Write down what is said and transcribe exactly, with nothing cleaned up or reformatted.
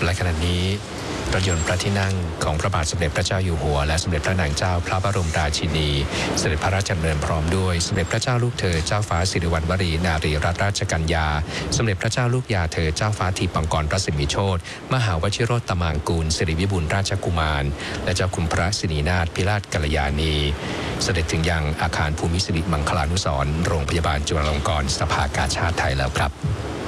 และขณะนี้รถยนต์พระที่นั่งของพระบาทสมเด็จพระเจ้าอยู่หัวและสมเด็จพระนางเจ้าพระบรมราชินีเสด็จพระราชดำเนินพร้อมด้วยสมเด็จพระเจ้าลูกเธอเจ้าฟ้าสิริวัณวรีนารีรัตนราชกัญญาสมเด็จพระเจ้าลูกยาเธอเจ้าฟ้าทีปังกรพระสิมิโชติมหาวชิโรตมางกูลสิริวิบูลย์ราชกุมารและเจ้าคุณพระสินีนาถพิราชกัลยาณีเสด็จถึงยังอาคารภูมิสิริมังคลานุสรณ์โรงพยาบาลจุฬาลงกรณ์สภากาชาดไทยแล้วครับ